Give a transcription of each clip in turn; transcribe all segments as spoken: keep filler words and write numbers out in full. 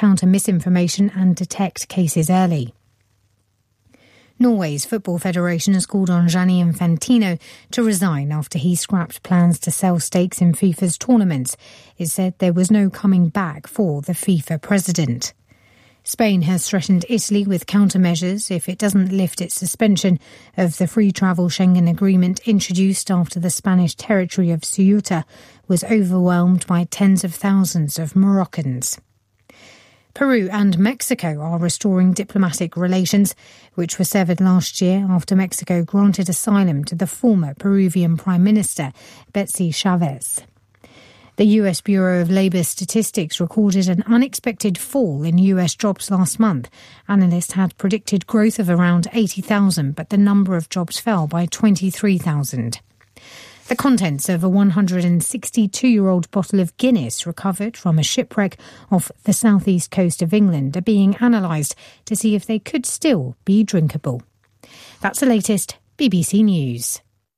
counter misinformation and detect cases early. Norway's Football Federation has called on Gianni Infantino to resign after he scrapped plans to sell stakes in FIFA's tournaments. It said there was no coming back for the FIFA president. Spain has threatened Italy with countermeasures if it doesn't lift its suspension of the free travel Schengen agreement introduced after the Spanish territory of Ceuta was overwhelmed by tens of thousands of Moroccans. Peru and Mexico are restoring diplomatic relations, which were severed last year after Mexico granted asylum to the former Peruvian Prime Minister, Betsy Chavez. The U S Bureau of Labor Statistics recorded an unexpected fall in U S jobs last month. Analysts had predicted growth of around eighty thousand, but the number of jobs fell by twenty-three thousand. The contents of a one hundred sixty-two-year-old bottle of Guinness recovered from a shipwreck off the southeast coast of England are being analysed to see if they could still be drinkable. That's the latest B B C News.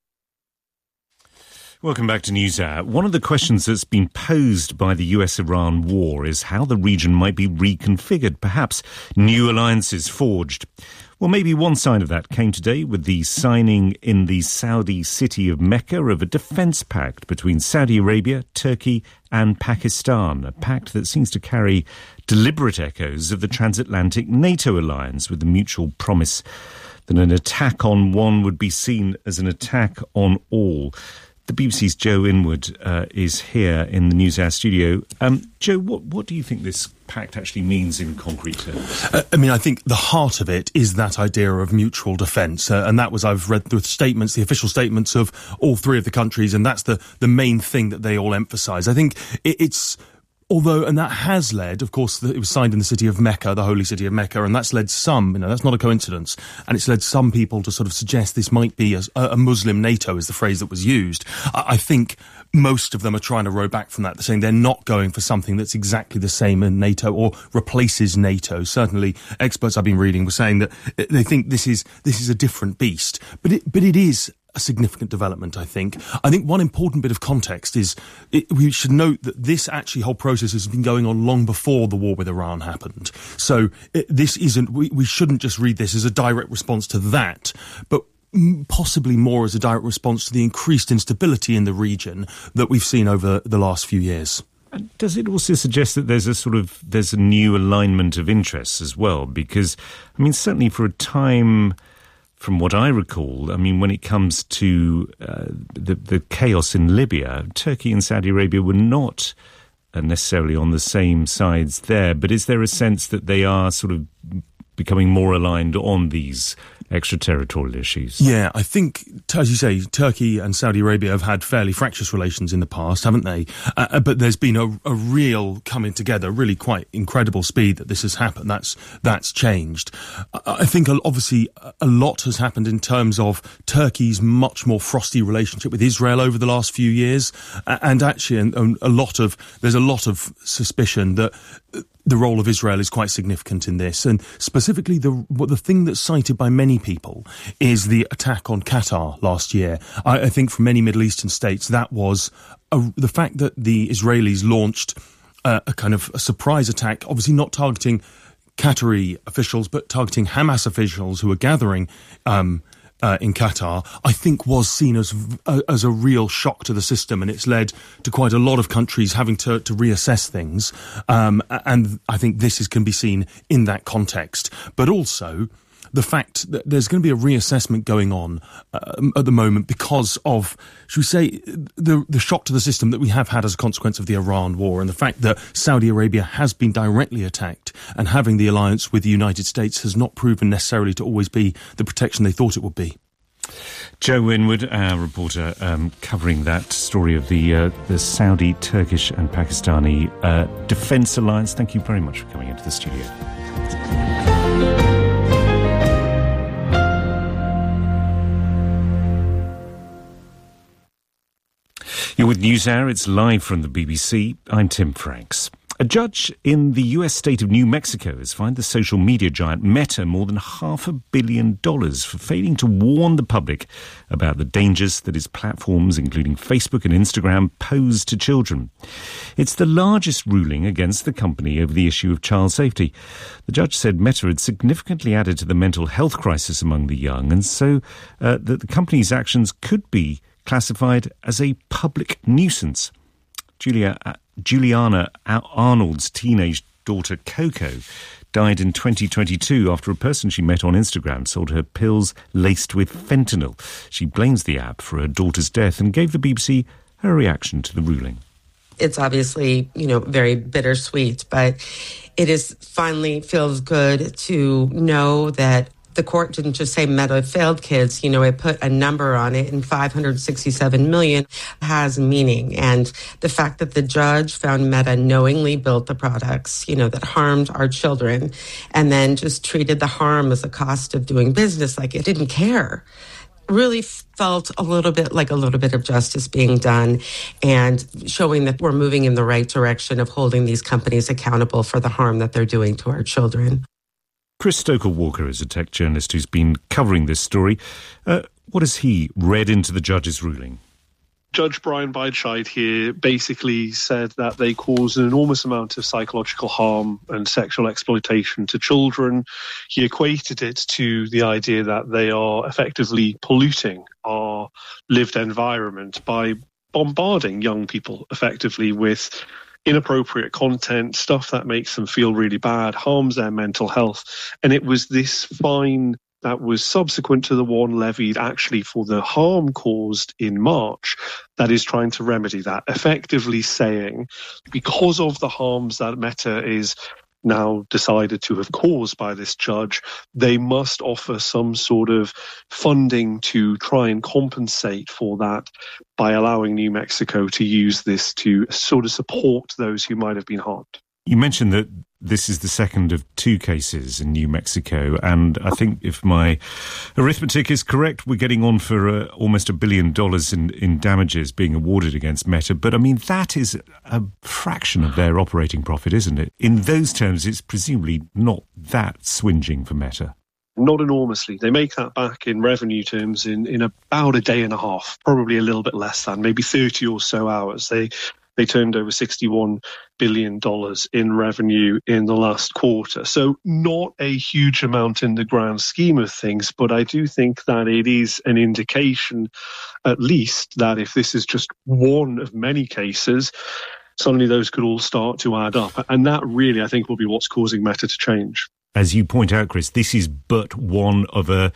Welcome back to NewsHour. One of the questions that's been posed by the U S Iran war is how the region might be reconfigured, perhaps new alliances forged. Well, maybe one sign of that came today with the signing in the Saudi city of Mecca of a defence pact between Saudi Arabia, Turkey and Pakistan, a pact that seems to carry deliberate echoes of the transatlantic NATO alliance with the mutual promise that an attack on one would be seen as an attack on all. The B B C's Joe Inwood uh, is here in the NewsHour studio. Um, Joe, what, what do you think this pact actually means in concrete terms? Uh, I mean, I think the heart of it is that idea of mutual defence. Uh, and that was, I've read the statements, the official statements of all three of the countries, and that's the, the main thing that they all emphasise. I think it, it's... Although, and that has led, of course, it was signed in the city of Mecca, the holy city of Mecca, and that's led some, you know, that's not a coincidence, and it's led some people to sort of suggest this might be a, a Muslim NATO, is the phrase that was used. I, I think most of them are trying to row back from that. They're saying they're not going for something that's exactly the same in NATO or replaces NATO. Certainly, experts I've been reading were saying that they think this is this is a different beast, but it, but it is a significant development, I think. I think one important bit of context is it, we should note that this actually whole process has been going on long before the war with Iran happened. So it, this isn't, we, we shouldn't just read this as a direct response to that, but possibly more as a direct response to the increased instability in the region that we've seen over the last few years. Does it also suggest that there's a sort of, there's a new alignment of interests as well? Because, I mean, certainly for a time, from what I recall, I mean, when it comes to uh, the, the chaos in Libya, Turkey and Saudi Arabia were not uh, necessarily on the same sides there. But is there a sense that they are sort of becoming more aligned on these extraterritorial issues? Yeah, I think, as you say, Turkey and Saudi Arabia have had fairly fractious relations in the past, haven't they? Uh, but there's been a, a real coming together, really quite incredible speed that this has happened. That's that's changed. I think obviously a lot has happened in terms of Turkey's much more frosty relationship with Israel over the last few years, and actually a lot of there's a lot of suspicion that the role of Israel is quite significant in this, and specifically the what the thing that's cited by many people is the attack on Qatar last year. I, I think for many Middle Eastern states that was a, the fact that the Israelis launched a, a kind of a surprise attack, obviously not targeting Qatari officials but targeting Hamas officials who were gathering um Uh, in Qatar, I think was seen as uh, as a real shock to the system, and it's led to quite a lot of countries having to, to reassess things. Um, and I think this is, can be seen in that context. But also the fact that there's going to be a reassessment going on uh, at the moment because of, should we say, the the shock to the system that we have had as a consequence of the Iran war, and the fact that Saudi Arabia has been directly attacked, and having the alliance with the United States has not proven necessarily to always be the protection they thought it would be. Joe Winwood, our reporter, um, covering that story of the uh, the Saudi, Turkish and Pakistani uh, defence alliance. Thank you very much for coming into the studio. You're with NewsHour. It's live from the B B C. I'm Tim Franks. A judge in the U S state of New Mexico has fined the social media giant Meta more than half a billion dollars for failing to warn the public about the dangers that its platforms, including Facebook and Instagram, pose to children. It's the largest ruling against the company over the issue of child safety. The judge said Meta had significantly added to the mental health crisis among the young, and so uh, that the company's actions could be classified as a public nuisance. Julia, uh, Juliana Arnold's teenage daughter Coco died in twenty twenty-two after a person she met on Instagram sold her pills laced with fentanyl. She blames the app for her daughter's death and gave the B B C her reaction to the ruling. It's obviously, you know, very bittersweet, but it is finally feels good to know that the court didn't just say Meta failed kids. You know, it put a number on it, and five hundred sixty-seven million has meaning. And the fact that the judge found Meta knowingly built the products, you know, that harmed our children, and then just treated the harm as a cost of doing business, like it didn't care, really felt a little bit like a little bit of justice being done and showing that we're moving in the right direction of holding these companies accountable for the harm that they're doing to our children. Chris Stoker-Walker is a tech journalist who's been covering this story. Uh, what has he read into the judge's ruling? Judge Brian Beidscheid here basically said that they cause an enormous amount of psychological harm and sexual exploitation to children. He equated it to the idea that they are effectively polluting our lived environment by bombarding young people effectively with inappropriate content, stuff that makes them feel really bad, harms their mental health. And it was this fine that was subsequent to the one levied actually for the harm caused in March that is trying to remedy that, effectively saying because of the harms that Meta is now decided to have caused by this judge, they must offer some sort of funding to try and compensate for that by allowing New Mexico to use this to sort of support those who might have been harmed. You mentioned that this is the second of two cases in New Mexico, and I think if my arithmetic is correct, we're getting on for uh, almost a billion dollars in, in damages being awarded against Meta. But I mean, that is a fraction of their operating profit, isn't it? In those terms, it's presumably not that swinging for Meta. Not enormously. They make that back in revenue terms in, in about a day and a half, probably a little bit less than, maybe thirty or so hours. They They turned over sixty-one billion dollars in revenue in the last quarter. So not a huge amount in the grand scheme of things, but I do think that it is an indication, at least, that if this is just one of many cases, suddenly those could all start to add up. And that really, I think, will be what's causing Meta to change. As you point out, Chris, this is but one of a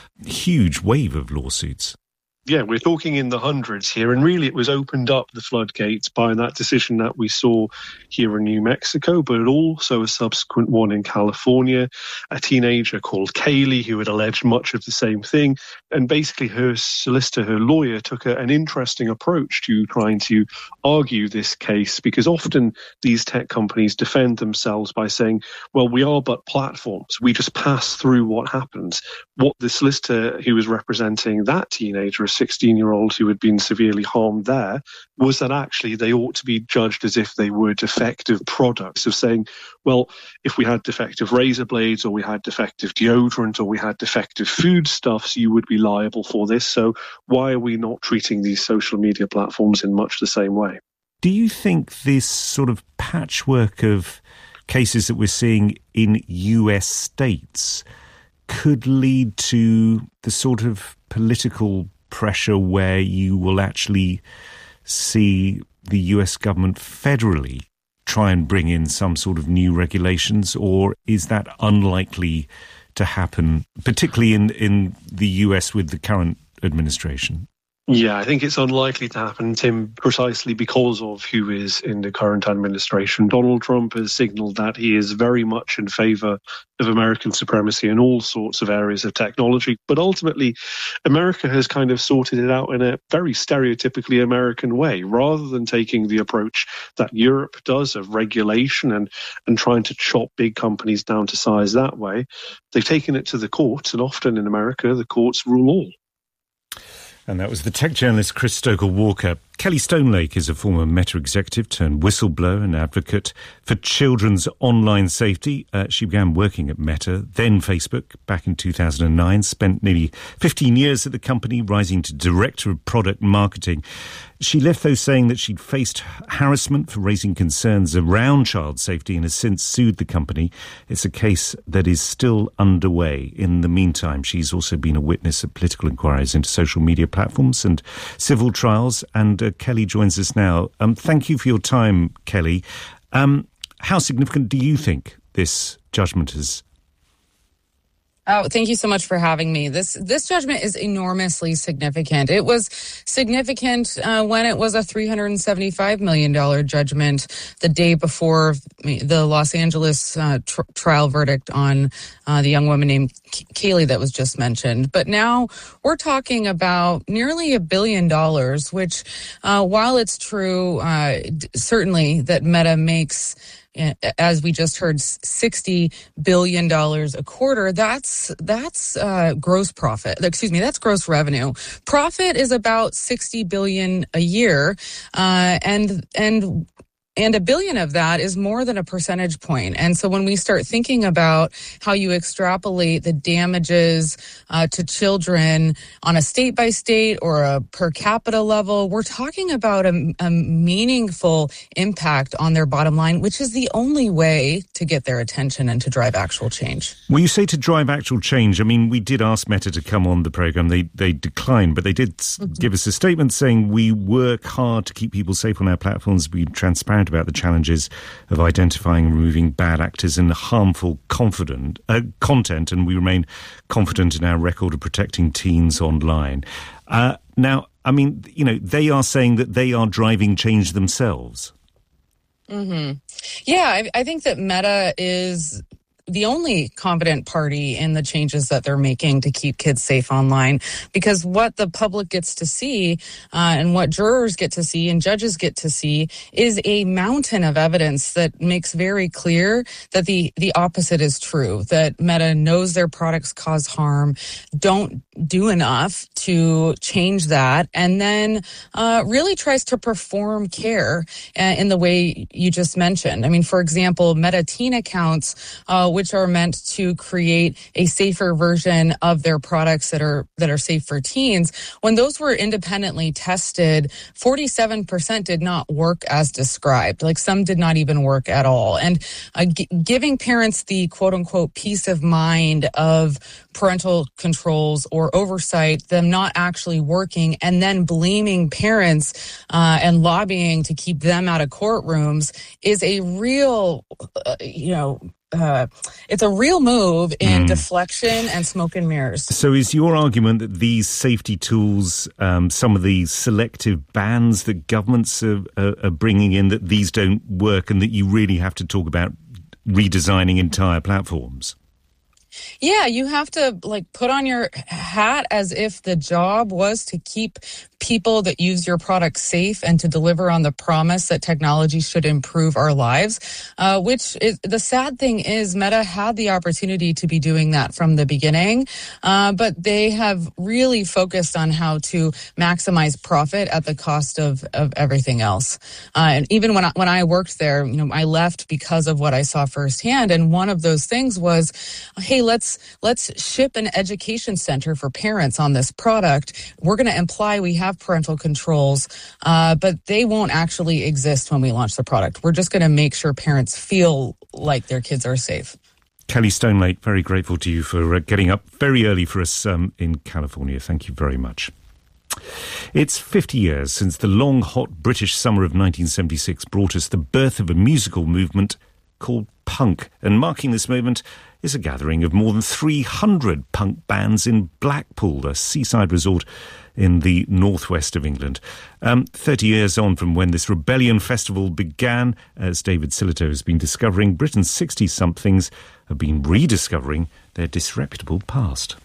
huge wave of lawsuits. Yeah, we're talking in the hundreds here, and really it was opened up the floodgates by that decision that we saw here in New Mexico, but also a subsequent one in California, a teenager called Kaylee who had alleged much of the same thing, and basically her solicitor, her lawyer, took a, an interesting approach to trying to argue this case, because often these tech companies defend themselves by saying, well, we are but platforms, we just pass through what happens. What the solicitor who was representing that teenager, sixteen-year-old who had been severely harmed there, was that actually they ought to be judged as if they were defective products, of saying, well, if we had defective razor blades or we had defective deodorant or we had defective foodstuffs, you would be liable for this. So why are we not treating these social media platforms in much the same way? Do you think this sort of patchwork of cases that we're seeing in U S states could lead to the sort of political pressure where you will actually see the U S government federally try and bring in some sort of new regulations, or is that unlikely to happen, particularly in, in the U S with the current administration? Yeah, I think it's unlikely to happen, Tim, precisely because of who is in the current administration. Donald Trump has signaled that he is very much in favour of American supremacy in all sorts of areas of technology. But ultimately, America has kind of sorted it out in a very stereotypically American way, rather than taking the approach that Europe does of regulation and, and trying to chop big companies down to size that way. They've taken it to the courts, and often in America, the courts rule all. And that was the tech journalist Chris Stoker-Walker. Kelly Stonelake is a former Meta executive turned whistleblower and advocate for children's online safety. Uh, she began working at Meta, then Facebook, back in two thousand nine, spent nearly fifteen years at the company, rising to director of product marketing. She left, though, saying that she'd faced harassment for raising concerns around child safety and has since sued the company. It's a case that is still underway. In the meantime, she's also been a witness at political inquiries into social media platforms and civil trials. And uh, Kelly joins us now. Um, thank you for your time, Kelly. Um, how significant do you think this judgment is? Oh, thank you so much for having me. This this judgment is enormously significant. It was significant uh, when it was a three hundred seventy-five million dollars judgment the day before the Los Angeles uh, tr- trial verdict on uh, the young woman named K- Kaylee that was just mentioned. But now we're talking about nearly a billion dollars, which, uh, while it's true, uh, d- certainly that Meta makes, as we just heard, sixty billion dollars a quarter. That's that's uh, gross profit. Excuse me, that's gross revenue. Profit is about sixty billion dollars a year, uh, and and. And a billion of that is more than a percentage point. And so when we start thinking about how you extrapolate the damages uh, to children on a state by state or a per capita level, we're talking about a, a meaningful impact on their bottom line, which is the only way to get their attention and to drive actual change. Well, you say to drive actual change. I mean, we did ask Meta to come on the program. They they declined, but they did mm-hmm. give us a statement saying we work hard to keep people safe on our platforms, be transparent about the challenges of identifying and removing bad actors and harmful confident, uh, content, and we remain confident in our record of protecting teens online. Uh, now, I mean, you know, they are saying that they are driving change themselves. Mm-hmm. Yeah, I, I think that Meta is the only confident party in the changes that they're making to keep kids safe online, because what the public gets to see uh, and what jurors get to see and judges get to see is a mountain of evidence that makes very clear that the the opposite is true, that Meta knows their products cause harm, don't do enough to change that, and then uh, really tries to perform care uh, in the way you just mentioned. I mean, for example, Meta Teen accounts, uh, which are meant to create a safer version of their products that are that are safe for teens, when those were independently tested, forty-seven percent did not work as described. Like, some did not even work at all. And uh, g- giving parents the quote-unquote peace of mind of parental controls or oversight, them not actually working, and then blaming parents uh, and lobbying to keep them out of courtrooms is a real, uh, you know, Uh, it's a real move in mm. deflection and smoke and mirrors. So is your argument that these safety tools, um, some of the selective bans that governments are, are, are bringing in, that these don't work and that you really have to talk about redesigning entire platforms? Yeah, you have to like put on your hat as if the job was to keep people that use your product safe and to deliver on the promise that technology should improve our lives, uh, which is, the sad thing is Meta had the opportunity to be doing that from the beginning, uh, but they have really focused on how to maximize profit at the cost of, of everything else. Uh, and even when I, when I worked there, you know, I left because of what I saw firsthand. And one of those things was, hey, let's let's ship an education center for parents on this product. We're going to imply we have parental controls, uh, but they won't actually exist when we launch the product. We're just going to make sure parents feel like their kids are safe. Kelly Stonelake, very grateful to you for uh, getting up very early for us um, in California. Thank you very much. It's fifty years since the long, hot British summer of nineteen seventy-six brought us the birth of a musical movement called punk, and marking this moment is a gathering of more than three hundred punk bands in Blackpool, a seaside resort in the northwest of England. Um, thirty years on from when this rebellion festival began, as David Sillito has been discovering, Britain's sixty-somethings have been rediscovering their disreputable past.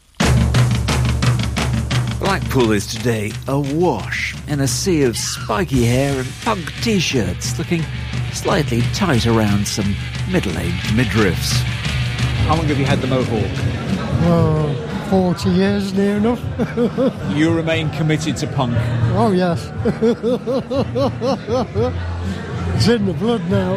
Blackpool is today awash in a sea of spiky hair and punk T-shirts looking slightly tight around some middle-aged midriffs. How long have you had the mohawk? Oh, forty years, near enough. You remain committed to punk? Oh, yes. It's in the blood now.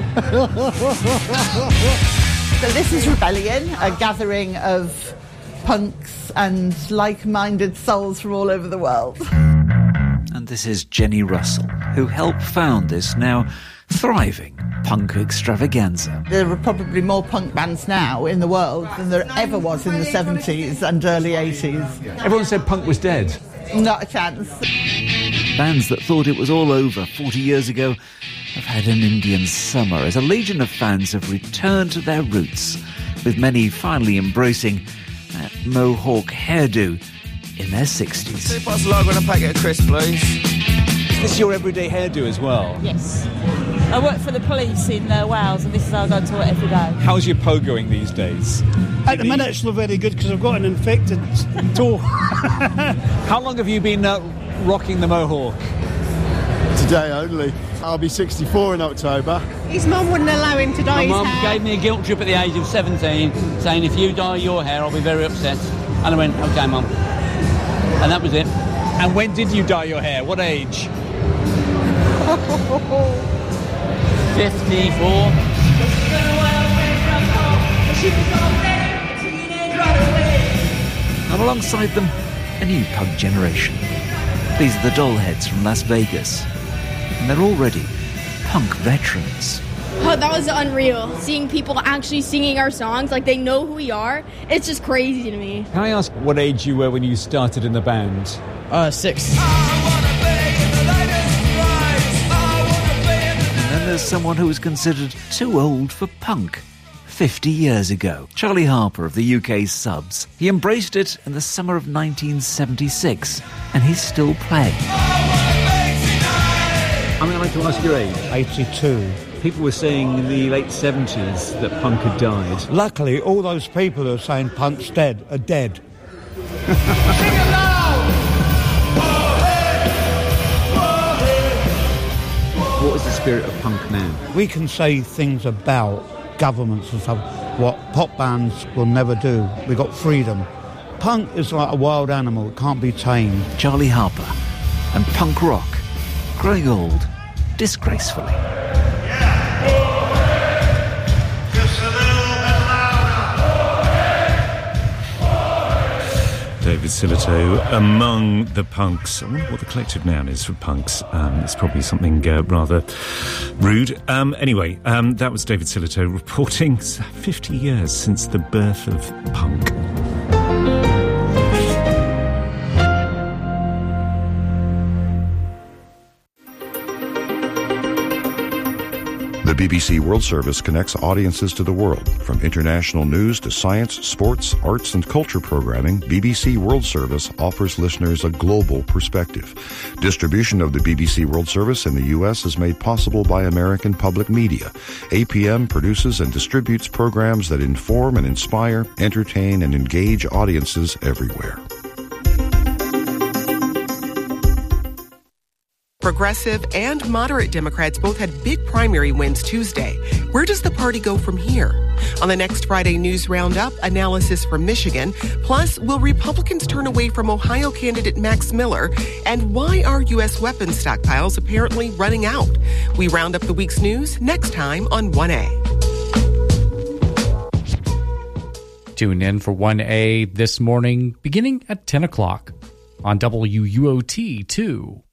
So this is Rebellion, a gathering of punks and like-minded souls from all over the world. And this is Jenny Russell, who helped found this now thriving punk extravaganza. There are probably more punk bands now in the world than there ever was in the seventies and early eighties. Everyone said punk was dead. Not a chance. Bands that thought it was all over forty years ago have had an Indian summer as a legion of fans have returned to their roots, with many finally embracing that mohawk hairdo in their sixties. Two pots of lager and a packet of crisps, please. Is this your everyday hairdo as well? Yes. I work for the police in uh, Wales, and this is how I go to work every day. How's your po going these days? At the minute it's not very good because I've got an infected toe. How long have you been uh, rocking the mohawk? Today only. I'll be sixty-four in October. His mum wouldn't allow him to dye My his mum hair. gave me a guilt trip at the age of seventeen, saying if you dye your hair I'll be very upset. And I went, OK, Mum. And that was it. And when did you dye your hair? What age? fifty-four. And alongside them, a new punk generation. These are the Dollheads from Las Vegas. And they're already punk veterans. Oh, that was unreal. Seeing people actually singing our songs, like they know who we are, it's just crazy to me. Can I ask what age you were when you started in the band? Uh, six. And then there's someone who was considered too old for punk fifty years ago. Charlie Harper of the U K's Subs. He embraced it in the summer of nineteen seventy-six, and he's still playing. I'm going to like to ask your age. eighty-two. People were saying in the late seventies that punk had died. Luckily, all those people who are saying punk's dead are dead. What is the spirit of punk now? We can say things about governments and stuff what pop bands will never do. We've got freedom. Punk is like a wild animal. It can't be tamed. Charlie Harper and punk rock growing old disgracefully. David Sillitoe among the punks. I wonder what the collective noun is for punks. Um, it's probably something uh, rather rude. Um, anyway, um, that was David Sillitoe reporting fifty years since the birth of punk. The B B C World Service connects audiences to the world. From international news to science, sports, arts, and culture programming, B B C World Service offers listeners a global perspective. Distribution of the B B C World Service in the U S is made possible by American Public Media. A P M produces and distributes programs that inform and inspire, entertain, and engage audiences everywhere. Progressive and moderate Democrats both had big primary wins Tuesday. Where does the party go from here? On the next Friday News Roundup, analysis from Michigan. Plus, will Republicans turn away from Ohio candidate Max Miller? And why are U S weapons stockpiles apparently running out? We round up the week's news next time on one A. Tune in for one A this morning, beginning at ten o'clock on W U O T two.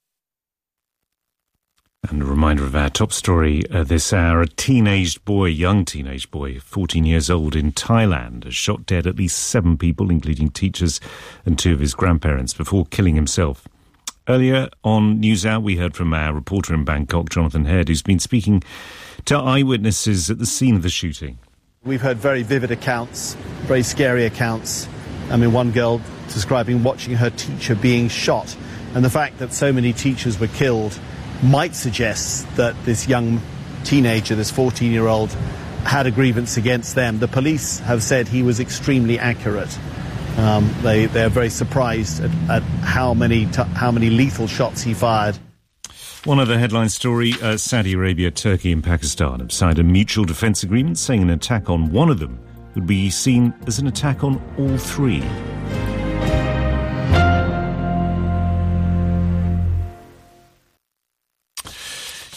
And a reminder of our top story uh, this hour. A teenage boy, young teenage boy, fourteen years old in Thailand, has shot dead at least seven people, including teachers and two of his grandparents, before killing himself. Earlier on News Hour, we heard from our reporter in Bangkok, Jonathan Head, who's been speaking to eyewitnesses at the scene of the shooting. We've heard very vivid accounts, very scary accounts. I mean, one girl describing watching her teacher being shot, and the fact that so many teachers were killed might suggest that this young teenager, this fourteen-year-old, had a grievance against them. The police have said he was extremely accurate. Um, they they're very surprised at, at how many t- how many lethal shots he fired. One other headline story, uh, Saudi Arabia, Turkey and Pakistan have signed a mutual defence agreement saying an attack on one of them would be seen as an attack on all three.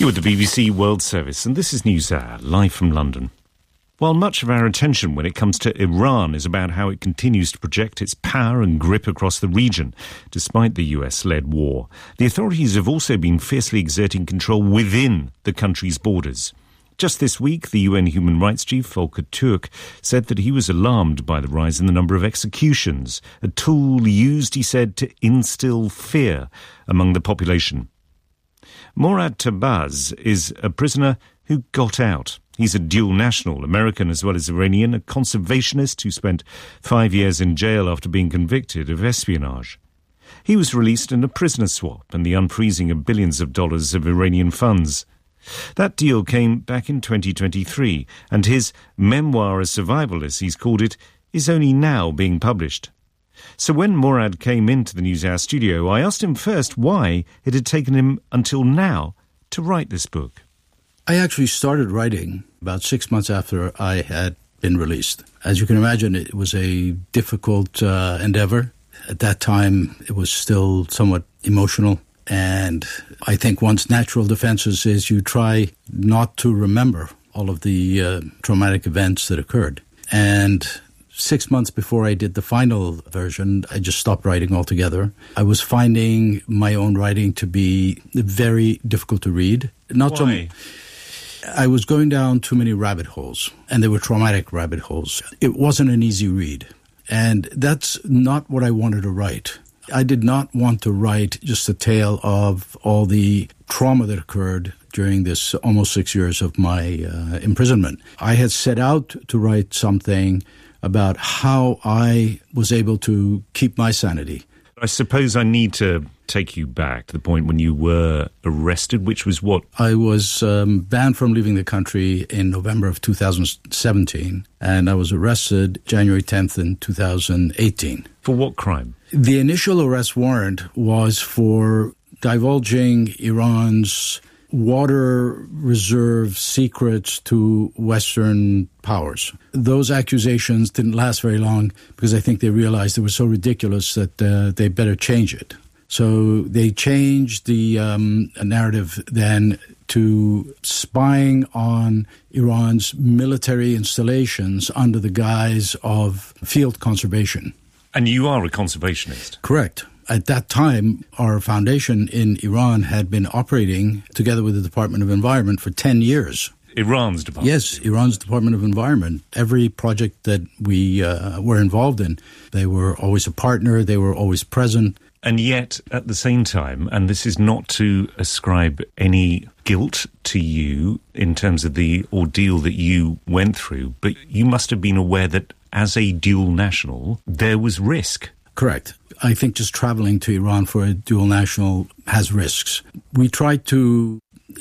You're with the B B C World Service, and this is NewsHour, live from London. While much of our attention when it comes to Iran is about how it continues to project its power and grip across the region, despite the U S-led war, the authorities have also been fiercely exerting control within the country's borders. Just this week, the U N Human Rights Chief, Volker Turk, said that he was alarmed by the rise in the number of executions, a tool used, he said, to instill fear among the population. Morad Tabaz is a prisoner who got out. He's a dual national, American as well as Iranian, a conservationist who spent five years in jail after being convicted of espionage. He was released in a prisoner swap and the unfreezing of billions of dollars of Iranian funds. That deal came back in twenty twenty-three, and his memoir, A Survival, as he's called it, is only now being published. So when Morad came into the NewsHour studio, I asked him first why it had taken him until now to write this book. I actually started writing about six months after I had been released. As you can imagine, it was a difficult uh, endeavor. At that time, it was still somewhat emotional. And I think one's natural defenses is you try not to remember all of the uh, traumatic events that occurred. And six months before I did the final version, I just stopped writing altogether. I was finding my own writing to be very difficult to read. Not Why? So I was going down too many rabbit holes, and they were traumatic rabbit holes. It wasn't an easy read, and that's not what I wanted to write. I did not want to write just a tale of all the trauma that occurred during this almost six years of my uh, imprisonment. I had set out to write something about how I was able to keep my sanity. I suppose I need to take you back to the point when you were arrested, which was what? I was um, banned from leaving the country in November of two thousand seventeen, and I was arrested January tenth in two thousand eighteen. For what crime? The initial arrest warrant was for divulging Iran's water reserve secrets to Western powers. Those accusations didn't last very long because I think they realized they were so ridiculous that uh, they better change it. So they changed the um, narrative then to spying on Iran's military installations under the guise of field conservation. And you are a conservationist? Correct. At that time, our foundation in Iran had been operating together with the Department of Environment for ten years. Iran's department? Yes, Iran's Department of Environment. Every project that we uh, were involved in, they were always a partner, they were always present. And yet, at the same time, and this is not to ascribe any guilt to you in terms of the ordeal that you went through, but you must have been aware that as a dual national, there was risk. Correct. I think just traveling to Iran for a dual national has risks. We tried to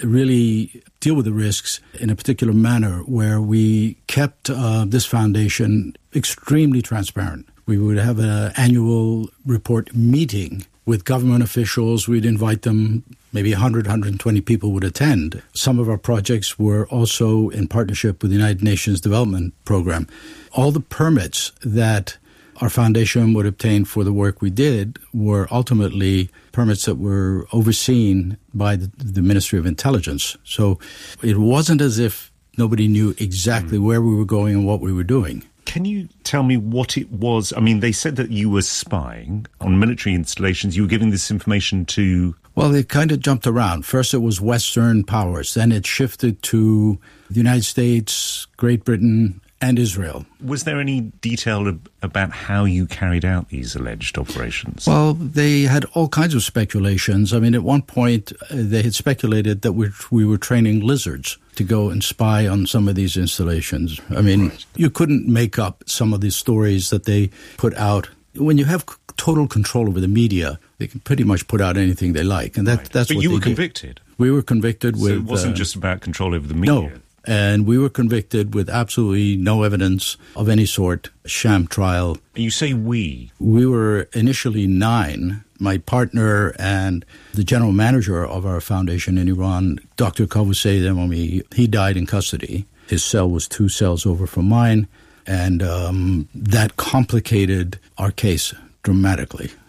really deal with the risks in a particular manner where we kept uh, this foundation extremely transparent. We would have an annual report meeting with government officials. We'd invite them. Maybe one hundred, one hundred twenty people would attend. Some of our projects were also in partnership with the United Nations Development Program. All the permits that our foundation would obtain for the work we did were ultimately permits that were overseen by the, the Ministry of Intelligence. So it wasn't as if nobody knew exactly mm. where we were going and what we were doing. Can you tell me what it was? I mean, they said that you were spying on military installations. You were giving this information to... Well, it kind of jumped around. First, it was Western powers. Then it shifted to the United States, Great Britain, and Israel. Was there any detail ab- about how you carried out these alleged operations? Well, they had all kinds of speculations. I mean, at one point, uh, they had speculated that we, we were training lizards to go and spy on some of these installations. I mean, right. You couldn't make up some of these stories that they put out. When you have c- total control over the media, they can pretty much put out anything they like. And that, right. that's but what you they were did. convicted? We were convicted so with... So it wasn't uh, just about control over the media? No. And we were convicted with absolutely no evidence of any sort, sham trial. You say we? We were initially nine. My partner and the general manager of our foundation in Iran, Doctor Kavusei Demomi, he died in custody. His cell was two cells over from mine, and um, that complicated our case dramatically.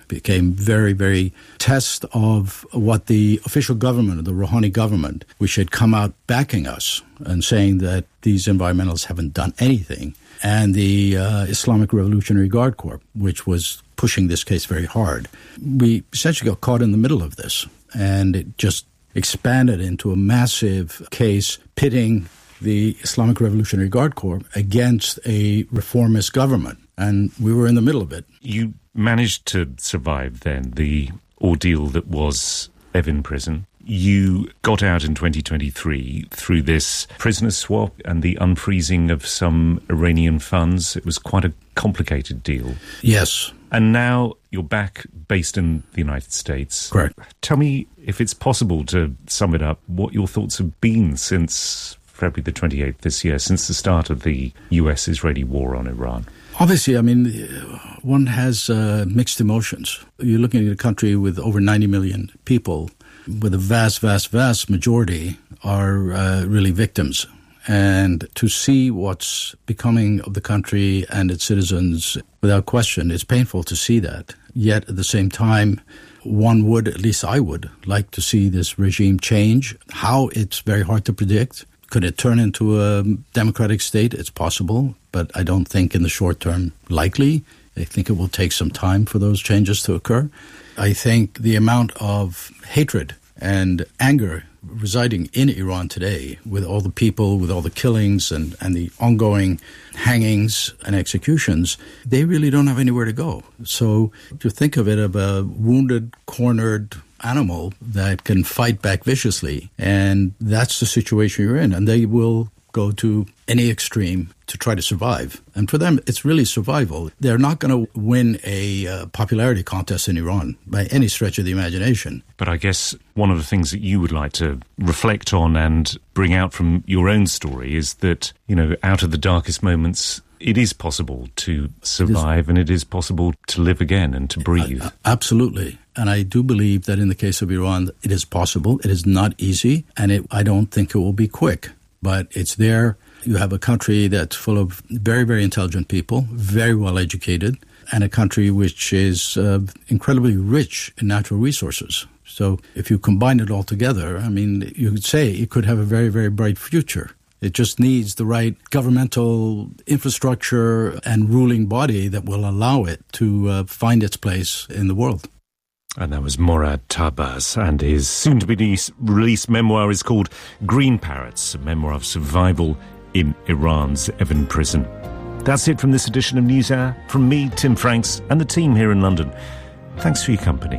became very, very test of what the official government, the Rouhani government, which had come out backing us and saying that these environmentalists haven't done anything, and the uh, Islamic Revolutionary Guard Corps, which was pushing this case very hard. We essentially got caught in the middle of this, and it just expanded into a massive case pitting the Islamic Revolutionary Guard Corps against a reformist government. And we were in the middle of it. You managed to survive then the ordeal that was Evin prison. You got out in twenty twenty-three through this prisoner swap and the unfreezing of some Iranian funds. It was quite a complicated deal. Yes. And now you're back based in the United States. Correct. Tell me, if it's possible to sum it up, what your thoughts have been since February the twenty-eighth this year, since the start of the U S-Israeli war on Iran. Obviously, I mean, one has uh, mixed emotions. You're looking at a country with over ninety million people, with a vast, vast, vast majority are uh, really victims. And to see what's becoming of the country and its citizens, without question, it's painful to see that. Yet, at the same time, one would, at least I would, like to see this regime change. How, it's very hard to predict. Could it turn into a democratic state? It's possible, but I don't think in the short term likely. I think it will take some time for those changes to occur. I think the amount of hatred and anger residing in Iran today, with all the people, with all the killings and, and the ongoing hangings and executions, they really don't have anywhere to go. So to think of it of a wounded, cornered animal that can fight back viciously, and that's the situation you're in, and they will go to any extreme to try to survive. And for them, it's really survival. They're not going to win a uh, popularity contest in Iran by any stretch of the imagination. But I guess one of the things that you would like to reflect on and bring out from your own story is that, you know, out of the darkest moments, it is possible to survive, and it is possible to live again and to breathe. Uh, absolutely. And I do believe that in the case of Iran, it is possible. It is not easy, and it, I don't think it will be quick. But it's there. You have a country that's full of very, very intelligent people, very well educated, and a country which is uh, incredibly rich in natural resources. So if you combine it all together, I mean, you could say it could have a very, very bright future. It just needs the right governmental infrastructure and ruling body that will allow it to uh, find its place in the world. And that was Morad Tahbaz, and his soon-to-be-released memoir is called Green Parrots, a memoir of survival in Iran's Evin prison. That's it from this edition of NewsHour. From me, Tim Franks, and the team here in London. Thanks for your company.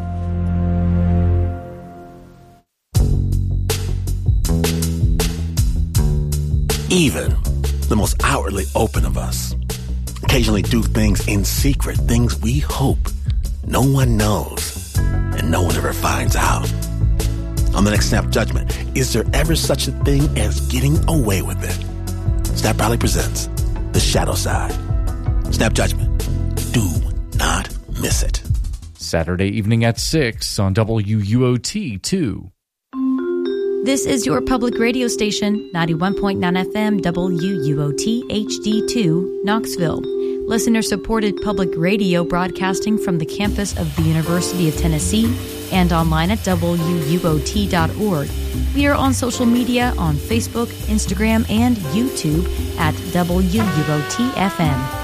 Even the most outwardly open of us occasionally do things in secret, things we hope no one knows and no one ever finds out. On the next Snap Judgment, is there ever such a thing as getting away with it? Snap proudly presents The Shadow Side. Snap Judgment. Do not miss it. Saturday evening at six on W U O T two. This is your public radio station, ninety-one point nine F M W U O T H D two, Knoxville. Listener-supported public radio broadcasting from the campus of the University of Tennessee and online at W U O T dot org. We are on social media on Facebook, Instagram, and YouTube at W U O T F M.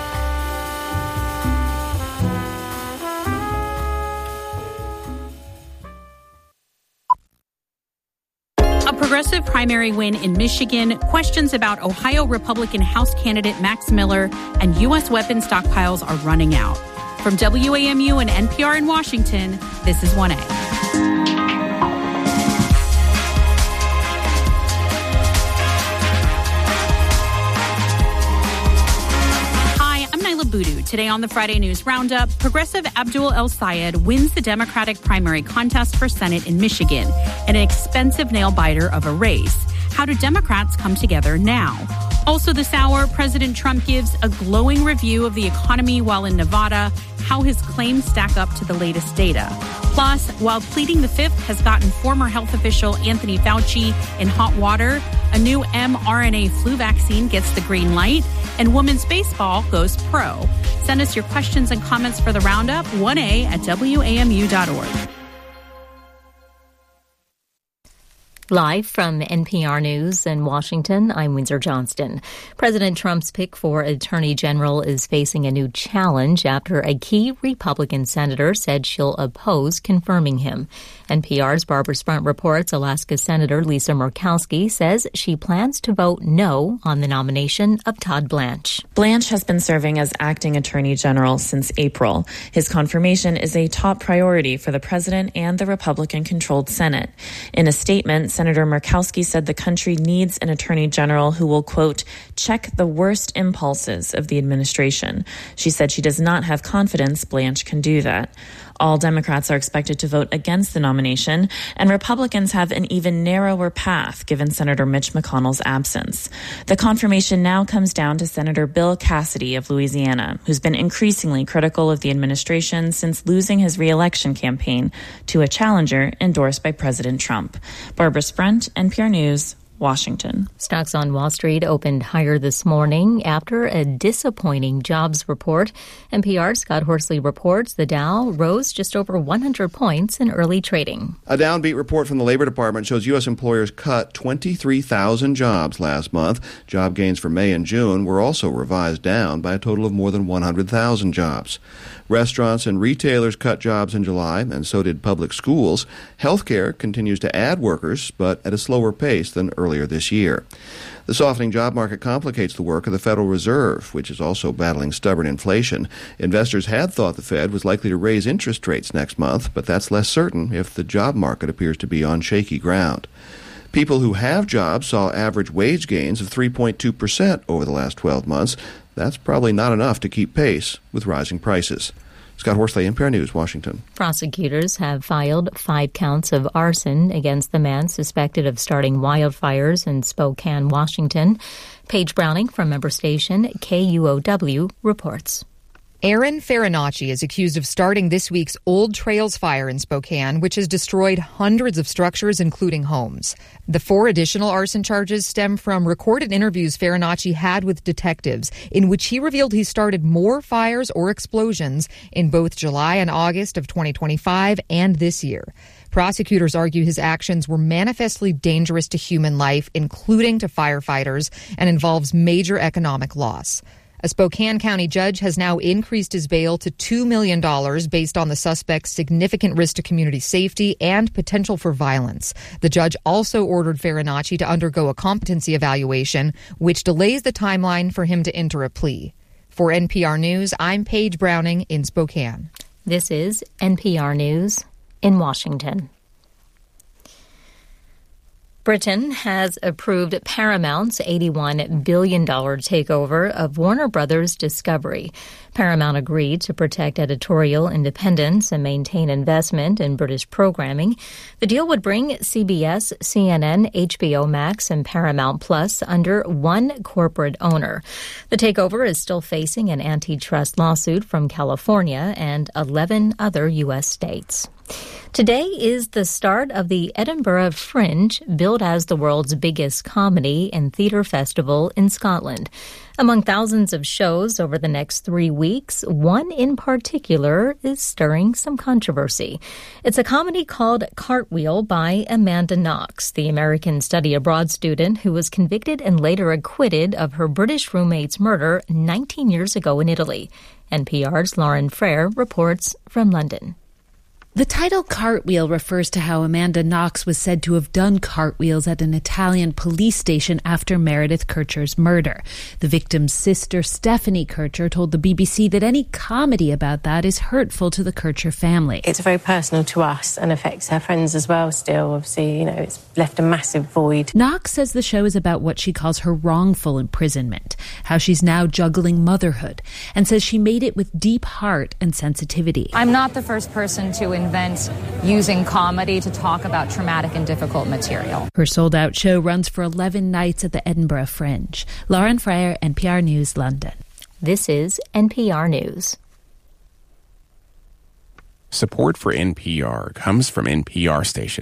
Progressive primary win in Michigan, questions about Ohio Republican House candidate Max Miller, and U S weapon stockpiles are running out. From W A M U and N P R in Washington, this is one A. Boodoo. Today on the Friday News Roundup, Progressive Abdul El-Sayed wins the Democratic primary contest for Senate in Michigan, an expensive nail-biter of a race. How do Democrats come together now? Also this hour, President Trump gives a glowing review of the economy while in Nevada, how his claims stack up to the latest data. Plus, while pleading the fifth has gotten former health official Anthony Fauci in hot water, A new mRNA flu vaccine gets the green light, and women's baseball goes pro. Send us your questions and comments for the Roundup, one A at W A M U dot org. Live from N P R News in Washington, I'm Windsor Johnston. President Trump's pick for Attorney General is facing a new challenge after a key Republican senator said she'll oppose confirming him. N P R's Barbara Sprunt reports Alaska Senator Lisa Murkowski says she plans to vote no on the nomination of Todd Blanche. Blanche has been serving as acting Attorney General since April. His confirmation is a top priority for the president and the Republican-controlled Senate. In a statement, Senator Murkowski said the country needs an attorney general who will, quote, check the worst impulses of the administration. She said she does not have confidence Blanche can do that. All Democrats are expected to vote against the nomination, and Republicans have an even narrower path given Senator Mitch McConnell's absence. The confirmation now comes down to Senator Bill Cassidy of Louisiana, who's been increasingly critical of the administration since losing his re-election campaign to a challenger endorsed by President Trump. Barbara Sprunt, N P R News, Washington. Stocks on Wall Street opened higher this morning after a disappointing jobs report. N P R's Scott Horsley reports the Dow rose just over one hundred points in early trading. A downbeat report from the Labor Department shows U S employers cut twenty-three thousand jobs last month. Job gains for May and June were also revised down by a total of more than one hundred thousand jobs. Restaurants and retailers cut jobs in July, and so did public schools. Healthcare continues to add workers, but at a slower pace than earlier this year. The softening job market complicates the work of the Federal Reserve, which is also battling stubborn inflation. Investors had thought the Fed was likely to raise interest rates next month, but that's less certain if the job market appears to be on shaky ground. People who have jobs saw average wage gains of three point two percent over the last twelve months. That's probably not enough to keep pace with rising prices. Scott Horsley, N P R News, Washington. Prosecutors have filed five counts of arson against the man suspected of starting wildfires in Spokane, Washington. Paige Browning from member station K U O W reports. Aaron Farinacci is accused of starting this week's Old Trails fire in Spokane, which has destroyed hundreds of structures, including homes. The four additional arson charges stem from recorded interviews Farinacci had with detectives, in which he revealed he started more fires or explosions in both July and August of twenty twenty-five and this year. Prosecutors argue his actions were manifestly dangerous to human life, including to firefighters, and involves major economic loss. A Spokane County judge has now increased his bail to two million dollars based on the suspect's significant risk to community safety and potential for violence. The judge also ordered Farinacci to undergo a competency evaluation, which delays the timeline for him to enter a plea. For N P R News, I'm Paige Browning in Spokane. This is N P R News in Washington. Britain has approved Paramount's eighty-one billion dollars takeover of Warner Brothers Discovery. Paramount agreed to protect editorial independence and maintain investment in British programming. The deal would bring C B S, C N N, H B O Max, and Paramount Plus under one corporate owner. The takeover is still facing an antitrust lawsuit from California and eleven other U S states. Today is the start of the Edinburgh Fringe, billed as the world's biggest comedy and theatre festival in Scotland. Among thousands of shows over the next three weeks, one in particular is stirring some controversy. It's a comedy called Cartwheel by Amanda Knox, the American study abroad student who was convicted and later acquitted of her British roommate's murder nineteen years ago in Italy. N P R's Lauren Frere reports from London. The title Cartwheel refers to how Amanda Knox was said to have done cartwheels at an Italian police station after Meredith Kercher's murder. The victim's sister, Stephanie Kercher, told the B B C that any comedy about that is hurtful to the Kercher family. It's very personal to us and affects her friends as well still. Obviously, you know, it's left a massive void. Knox says the show is about what she calls her wrongful imprisonment, how she's now juggling motherhood, and says she made it with deep heart and sensitivity. I'm not the first person to invent using comedy to talk about traumatic and difficult material. Her sold-out show runs for eleven nights at the Edinburgh Fringe. Lauren Frere, N P R News, London. This is N P R News. Support for N P R comes from N P R stations.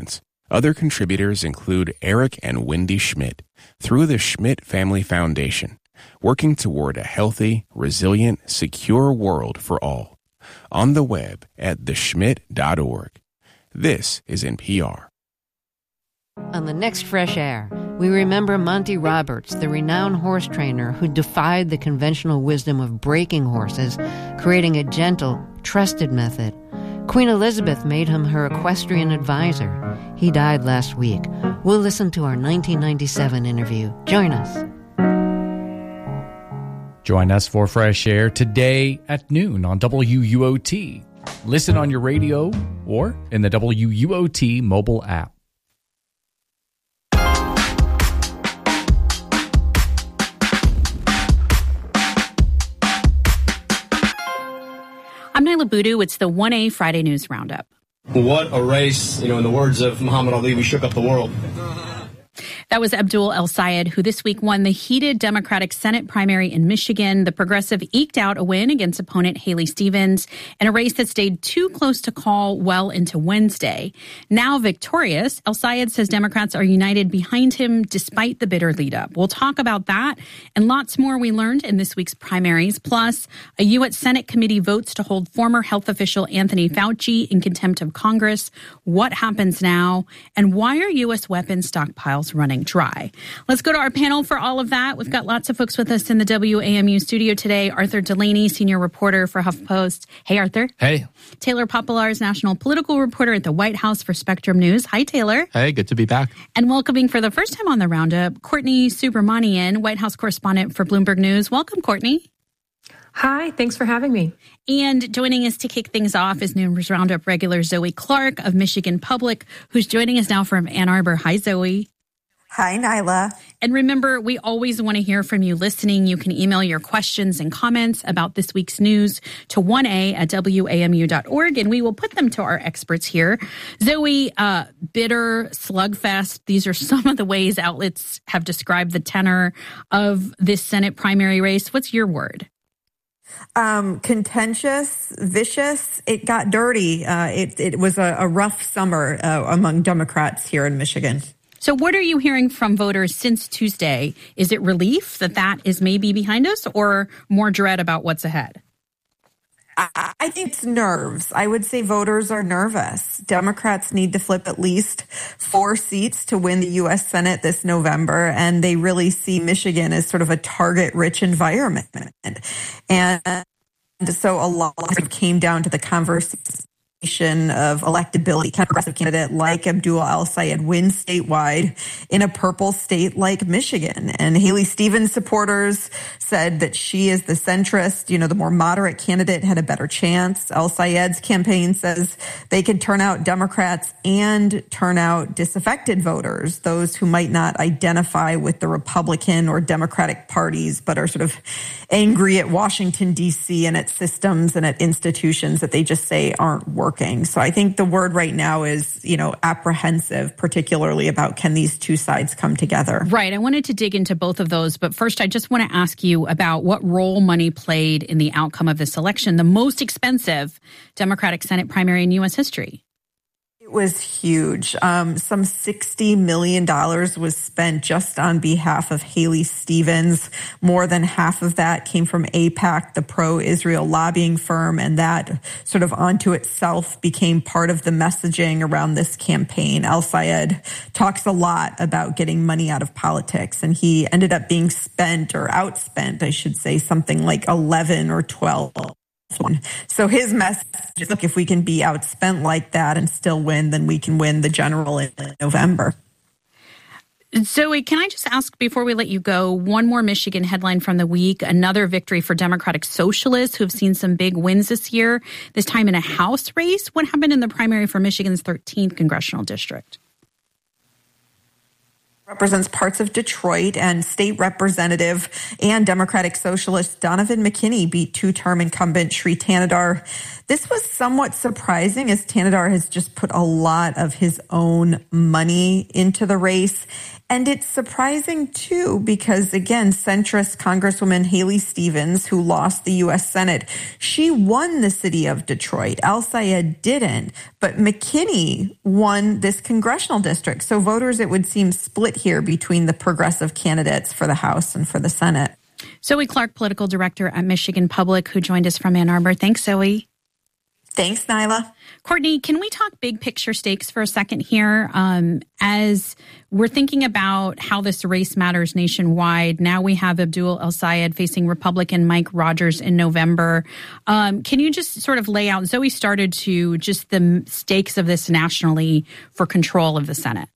Other contributors include Eric and Wendy Schmidt through the Schmidt Family Foundation, working toward a healthy, resilient, secure world for all. On the web at the schmidt dot org. This is N P R. On the next Fresh Air, we remember Monty Roberts, the renowned horse trainer who defied the conventional wisdom of breaking horses, creating a gentle, trusted method. Queen Elizabeth made him her equestrian advisor. He died last week. We'll listen to our nineteen ninety-seven interview. Join us. Join us for Fresh Air today at noon on W U O T. Listen on your radio or in the W U O T mobile app. I'm Nyla Boodoo. It's the one A Friday News Roundup. What a race. You know, in the words of Muhammad Ali, we shook up the world. That was Abdul El-Sayed, who this week won the heated Democratic Senate primary in Michigan. The progressive eked out a win against opponent Haley Stevens in a race that stayed too close to call well into Wednesday. Now victorious, El-Sayed says Democrats are united behind him despite the bitter lead-up. We'll talk about that and lots more we learned in this week's primaries. Plus, a U S Senate committee votes to hold former health official Anthony Fauci in contempt of Congress. What happens now? And why are U S weapons stockpiles running dry? Let's go to our panel for all of that. We've got lots of folks with us in the W A M U studio today. Arthur Delaney, senior reporter for HuffPost. Hey, Arthur. Hey. Taylor Poplar's national political reporter at the White House for Spectrum News. Hi, Taylor. Hey, good to be back. And welcoming for the first time on the Roundup, Courtney Subramanian, White House correspondent for Bloomberg News. Welcome, Courtney. Hi, thanks for having me. And joining us to kick things off is News Roundup regular Zoe Clark of Michigan Public, who's joining us now from Ann Arbor. Hi, Zoe. Hi, Nyla. And remember, we always want to hear from you listening. You can email your questions and comments about this week's news to one A at W A M U dot org, and we will put them to our experts here. Zoe, uh, bitter, slugfest, these are some of the ways outlets have described the tenor of this Senate primary race. What's your word? Um, contentious, vicious. It got dirty. Uh, it, it was a, a rough summer uh, among Democrats here in Michigan. So what are you hearing from voters since Tuesday? Is it relief that that is maybe behind us or more dread about what's ahead? I, I think it's nerves. I would say voters are nervous. Democrats need to flip at least four seats to win the U S Senate this November, and they really see Michigan as sort of a target-rich environment. And so a lot came down to the conversation of electability. Can a progressive candidate like Abdul El-Sayed win statewide in a purple state like Michigan? And Haley Stevens supporters said that she is the centrist, you know, the more moderate candidate had a better chance. El-Sayed's campaign says they could turn out Democrats and turn out disaffected voters, those who might not identify with the Republican or Democratic parties, but are sort of angry at Washington, D C and at systems and at institutions that they just say aren't working. Working. So I think the word right now is, you know, apprehensive, particularly about can these two sides come together? Right. I wanted to dig into both of those. But first, I just want to ask you about what role money played in the outcome of this election, the most expensive Democratic Senate primary in U S history. It was huge. Um, some sixty million dollars was spent just on behalf of Haley Stevens. More than half of that came from AIPAC, the pro-Israel lobbying firm, and that sort of onto itself became part of the messaging around this campaign. El-Sayed talks a lot about getting money out of politics, and he ended up being spent or outspent, I should say, something like eleven or twelve. So his message is, look, if we can be outspent like that and still win, then we can win the general in November. Zoe, can I just ask before we let you go, one more Michigan headline from the week, another victory for Democratic Socialists who have seen some big wins this year, this time in a House race. What happened in the primary for Michigan's thirteenth congressional district? Represents parts of Detroit, and state representative and Democratic Socialist Donovan McKinney beat two-term incumbent Sri Tanadar. This was somewhat surprising as Tanadar has just put a lot of his own money into the race. And it's surprising, too, because, again, centrist Congresswoman Haley Stevens, who lost the U S Senate, she won the city of Detroit. El-Sayed didn't. But McKinney won this congressional district. So voters, it would seem, split here between the progressive candidates for the House and for the Senate. Zoe Clark, political director at Michigan Public, who joined us from Ann Arbor. Thanks, Zoe. Thanks, Nyla. Courtney, can we talk big picture stakes for a second here? Um, as we're thinking about how this race matters nationwide, now we have Abdul El-Sayed facing Republican Mike Rogers in November. Um, can you just sort of lay out, Zoe started to, just the stakes of this nationally for control of the Senate?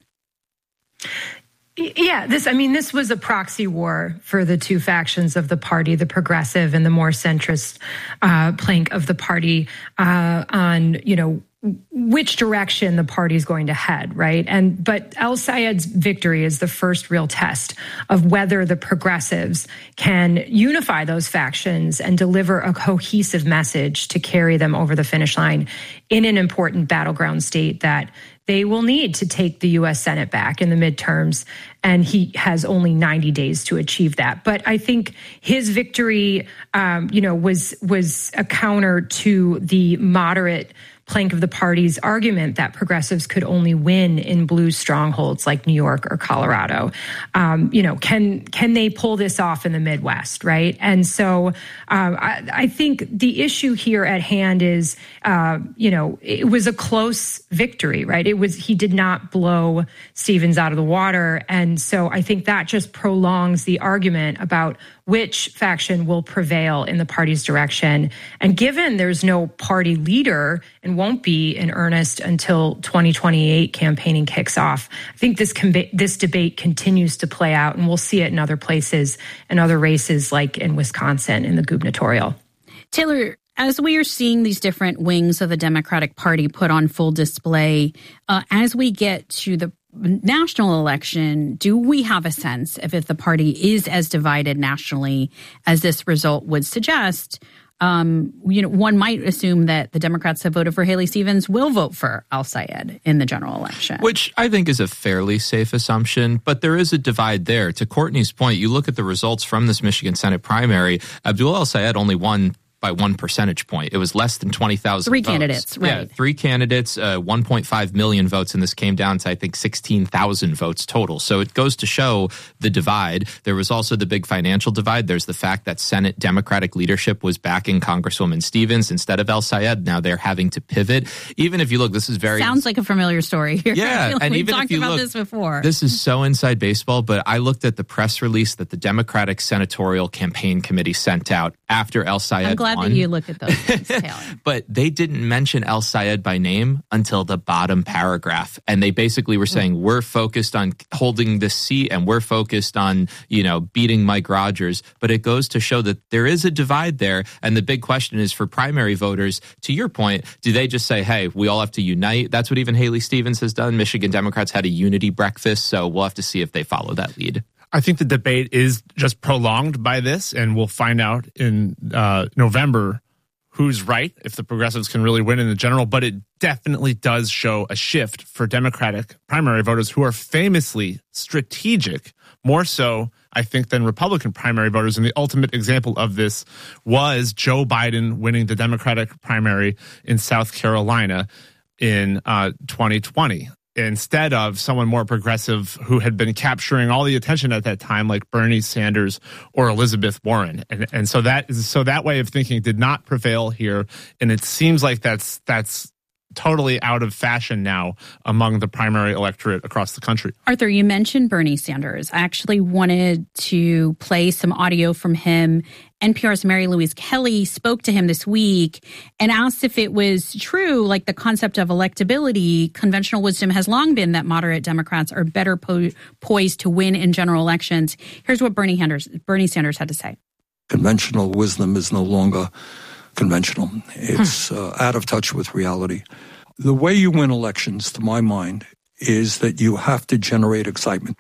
Yeah, this, I mean, this was a proxy war for the two factions of the party, the progressive and the more centrist uh, plank of the party uh, on, you know, which direction the party is going to head, right? And but El-Sayed's victory is the first real test of whether the progressives can unify those factions and deliver a cohesive message to carry them over the finish line in an important battleground state that they will need to take the U S Senate back in the midterms, and he has only ninety days to achieve that. But I think his victory, um, you know, was was a counter to the moderate plank of the party's argument that progressives could only win in blue strongholds like New York or Colorado. Um, you know, can can they pull this off in the Midwest, right? And so uh, I, I think the issue here at hand is, uh, you know, it was a close victory, right? It was he did not blow Stevens out of the water, and so I think that just prolongs the argument about which faction will prevail in the party's direction. And given there's no party leader and won't be in earnest until twenty twenty-eight campaigning kicks off, I think this com- this debate continues to play out, and we'll see it in other places and other races like in Wisconsin in the gubernatorial. Taylor, as we are seeing these different wings of the Democratic Party put on full display, uh, as we get to the national election, do we have a sense of if the party is as divided nationally as this result would suggest? Um, you know, one might assume that the Democrats have voted for Haley Stevens will vote for El-Sayed in the general election. Which I think is a fairly safe assumption, but there is a divide there. To Courtney's point, you look at the results from this Michigan Senate primary, Abdul El-Sayed only won by one percentage point. It was less than twenty thousand Three votes. candidates, right. Yeah, three candidates, uh, one point five million votes, and this came down to, I think, sixteen thousand votes total. So it goes to show the divide. There was also the big financial divide. There's the fact that Senate Democratic leadership was backing Congresswoman Stevens instead of El-Sayed. Now they're having to pivot. Even if you look, this is very... Sounds like a familiar story here. Yeah, I feel like and we've even talked if you about look, this before. This is so inside baseball, but I looked at the press release that the Democratic Senatorial Campaign Committee sent out after El-Sayed I'm glad won. that you look at those things, Taylor. But they didn't mention El-Sayed by name until the bottom paragraph. And they basically were saying, mm. we're focused on holding this seat and we're focused on, you know, beating Mike Rogers. But it goes to show that there is a divide there. And the big question is for primary voters, to your point, do they just say, hey, we all have to unite? That's what even Haley Stevens has done. Michigan Democrats had a unity breakfast. So we'll have to see if they follow that lead. I think the debate is just prolonged by this, and we'll find out in uh, November who's right, if the progressives can really win in the general. But it definitely does show a shift for Democratic primary voters who are famously strategic, more so, I think, than Republican primary voters. And the ultimate example of this was Joe Biden winning the Democratic primary in South Carolina in uh, twenty twenty. Instead of someone more progressive who had been capturing all the attention at that time, like Bernie Sanders or Elizabeth Warren. And, and so that is, so that way of thinking did not prevail here. And it seems like that's, that's totally out of fashion now among the primary electorate across the country. Arthur, you mentioned Bernie Sanders. I actually wanted to play some audio from him. N P R's Mary Louise Kelly spoke to him this week and asked if it was true, like the concept of electability. Conventional wisdom has long been that moderate Democrats are better po- poised to win in general elections. Here's what Bernie Sanders, Bernie Sanders had to say. Conventional wisdom is no longer conventional. It's hmm. uh, out of touch with reality. The way you win elections, to my mind, is that you have to generate excitement.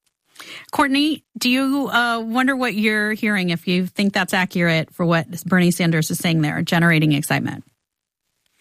Courtney, do you uh, wonder what you're hearing, if you think that's accurate for what Bernie Sanders is saying there, generating excitement?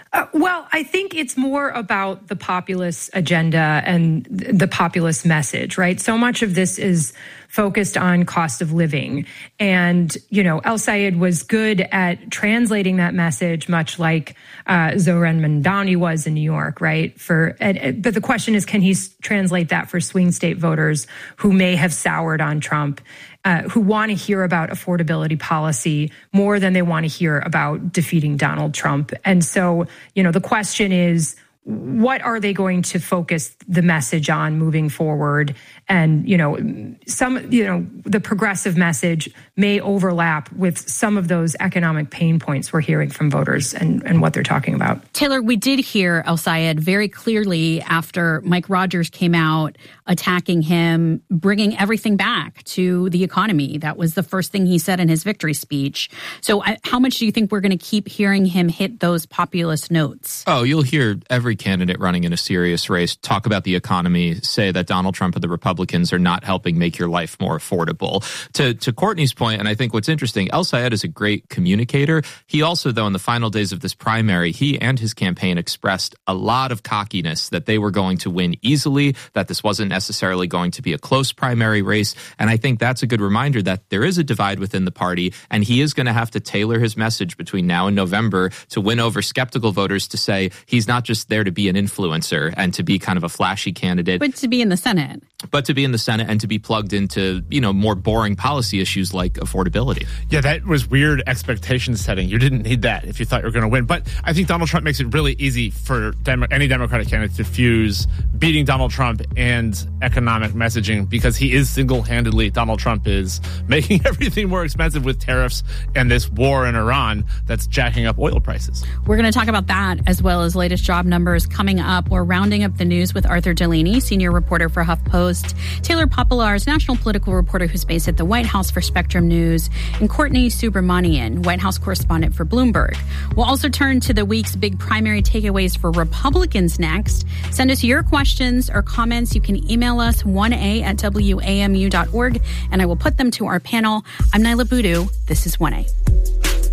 Uh, well, I think it's more about the populist agenda and the populist message, right? So much of this is focused on cost of living. And, you know, El-Sayed was good at translating that message, much like uh, Zohran Mamdani was in New York, right? For and, But the question is, can he translate that for swing state voters who may have soured on Trump, uh, who want to hear about affordability policy more than they want to hear about defeating Donald Trump? And so, you know, the question is, what are they going to focus the message on moving forward? And, you know, some, you know, the progressive message may overlap with some of those economic pain points we're hearing from voters and, and what they're talking about. Taylor, we did hear El-Sayed very clearly after Mike Rogers came out attacking him, bringing everything back to the economy. That was the first thing he said in his victory speech. So I, how much do you think we're going to keep hearing him hit those populist notes? Oh, you'll hear every candidate running in a serious race talk about the economy, say that Donald Trump and the Republicans are not helping make your life more affordable. To to Courtney's point, and I think what's interesting, El-Sayed is a great communicator. He also, though, in the final days of this primary, he and his campaign expressed a lot of cockiness that they were going to win easily, that this wasn't necessarily going to be a close primary race. And I think that's a good reminder that there is a divide within the party, and he is going to have to tailor his message between now and November to win over skeptical voters to say he's not just there to be an influencer and to be kind of a flashy candidate, but to be in the Senate. But to be in the Senate and to be plugged into, you know, more boring policy issues like affordability. Yeah, that was weird expectation setting. You didn't need that if you thought you were going to win. But I think Donald Trump makes it really easy for Demo- any Democratic candidate to fuse beating Donald Trump and economic messaging, because he is single-handedly, Donald Trump is making everything more expensive with tariffs and this war in Iran that's jacking up oil prices. We're going to talk about that as well as latest job numbers coming up. We're rounding up the news with Arthur Delaney, senior reporter for HuffPost, Taylor Poplar's national political reporter who's based at the White House for Spectrum News, and Courtney Subramanian, White House correspondent for Bloomberg. We'll also turn to the week's big primary takeaways for Republicans next. Send us your questions or comments. You can email us one a at w a m u dot org, and I will put them to our panel. I'm Nyla Boodoo. This is one A.